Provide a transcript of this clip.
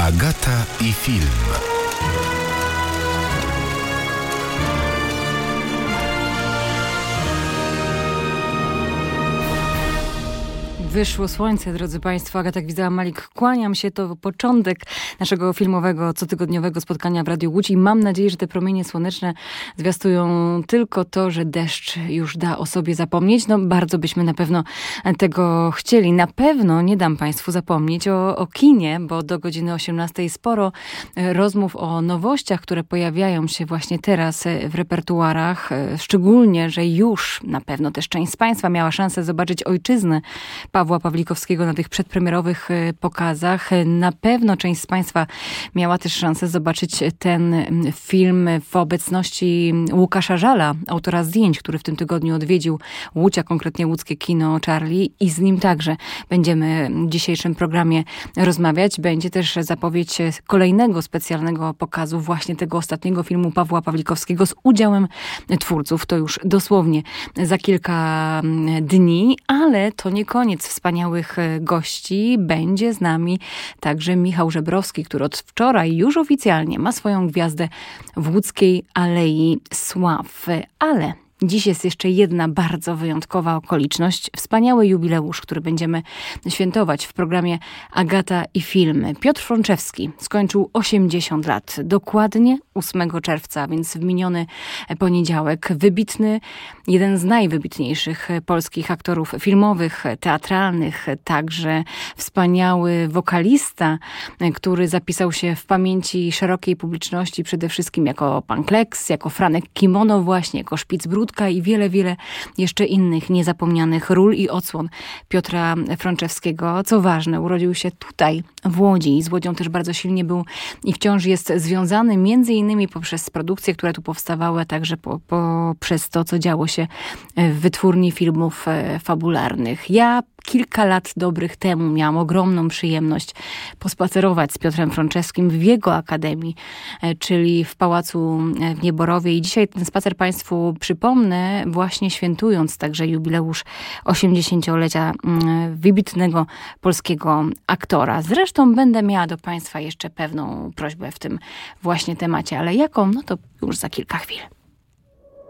Agata i film. Wyszło słońce, drodzy Państwo. Agata Gwizdała-Malik, kłaniam się. To początek naszego filmowego, cotygodniowego spotkania w Radiu Łódź i mam nadzieję, że te promienie słoneczne zwiastują tylko to, że deszcz już da o sobie zapomnieć. No bardzo byśmy na pewno tego chcieli. Na pewno nie dam Państwu zapomnieć o kinie, bo do godziny 18 sporo rozmów o nowościach, które pojawiają się właśnie teraz w repertuarach. Szczególnie, że już na pewno też część z Państwa miała szansę zobaczyć Ojczyznę Pawła Pawlikowskiego na tych przedpremierowych pokazach. Na pewno część z Państwa miała też szansę zobaczyć ten film w obecności Łukasza Żala, autora zdjęć, który w tym tygodniu odwiedził Łódź, a konkretnie łódzkie kino Charlie, i z nim także będziemy w dzisiejszym programie rozmawiać. Będzie też zapowiedź kolejnego specjalnego pokazu właśnie tego ostatniego filmu Pawła Pawlikowskiego z udziałem twórców. To już dosłownie za kilka dni, ale to nie koniec wspaniałych gości. Będzie z nami także Michał Żebrowski, który od wczoraj już oficjalnie ma swoją gwiazdę w łódzkiej Alei Sław. Ale dziś jest jeszcze jedna bardzo wyjątkowa okoliczność. Wspaniały jubileusz, który będziemy świętować w programie Agata i film. Piotr Frączewski skończył 80 lat. Dokładnie 8 czerwca, więc w miniony poniedziałek. Wybitny, jeden z najwybitniejszych polskich aktorów filmowych, teatralnych. Także wspaniały wokalista, który zapisał się w pamięci szerokiej publiczności przede wszystkim jako pan Kleks, jako Franek Kimono właśnie, jako Szpicbród i wiele, wiele jeszcze innych niezapomnianych ról i odsłon Piotra Frączewskiego. Co ważne, urodził się tutaj, w Łodzi, i z Łodzią też bardzo silnie był i wciąż jest związany, między innymi poprzez produkcje, które tu powstawały, a także poprzez to, co działo się w wytwórni filmów fabularnych. Ja kilka lat dobrych temu miałam ogromną przyjemność pospacerować z Piotrem Frączewskim w jego akademii, czyli w Pałacu w Nieborowie. I dzisiaj ten spacer Państwu przypomnę, właśnie świętując także jubileusz 80-lecia wybitnego polskiego aktora. Zresztą będę miała do Państwa jeszcze pewną prośbę w tym właśnie temacie, ale jaką? No to już za kilka chwil.